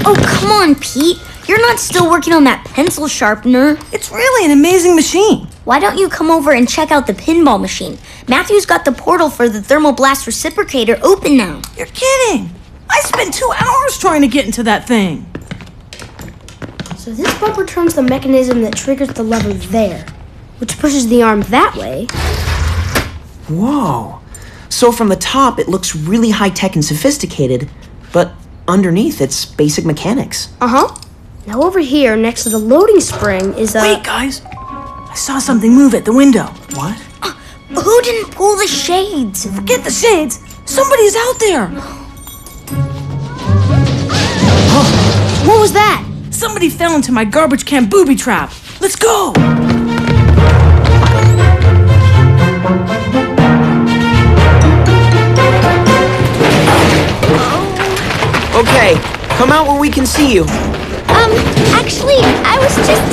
Oh, come on, Pete. You're not still working on that pencil sharpener. It's really an amazing machine. Why don't you come over and check out the pinball machine? Matthew's got the portal for the thermoblast reciprocator open now. You're kidding. I spent 2 hours trying to get into that thing. So this bumper turns the mechanism that triggers the lever there, which pushes the arm that way. Whoa. So from the top, it looks really high-tech and sophisticated, but underneath, it's basic mechanics. Uh-huh. Now over here, next to the loading spring, is a... Wait, guys. I saw something move at the window. What? Who didn't pull the shades? Forget the shades. Somebody's out there. What was that? Somebody fell into my garbage can booby trap. Let's go. Okay, come out where we can see you. Actually, I was just,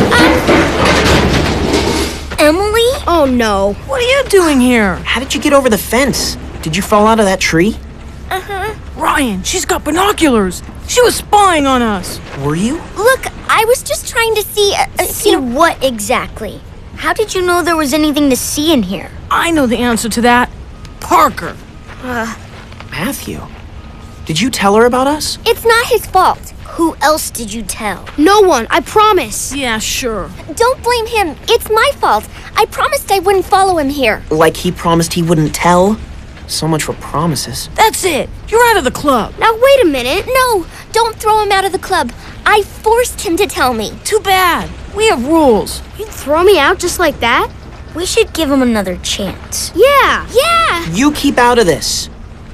Emily? Oh, no. What are you doing here? How did you get over the fence? Did you fall out of that tree? Ryan, she's got binoculars. She was spying on us. Were you? Look, I was just trying to see... see what exactly? How did you know there was anything to see in here? I know the answer to that. Parker. Matthew, did you tell her about us? It's not his fault. Who else did you tell? No one, I promise. Yeah, sure. Don't blame him. It's my fault. I promised I wouldn't follow him here. Like he promised he wouldn't tell? So much for promises. That's it. You're out of the club. Now, wait a minute. No, don't throw him out of the club. I forced him to tell me. Too bad. We have rules. You'd throw me out just like that? We should give him another chance. Yeah. Yeah! You keep out of this.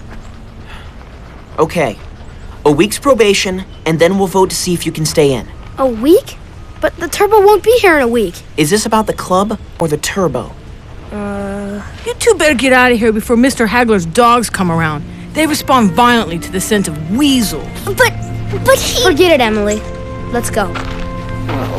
Okay. A week's probation, and then we'll vote to see if you can stay in. A week? But the turbo won't be here in a week. Is this about the club or the turbo? You two better get out of here before Mr. Hagler's dogs come around. They respond violently to the scent of weasels. But he... Forget it, Emily. Let's go.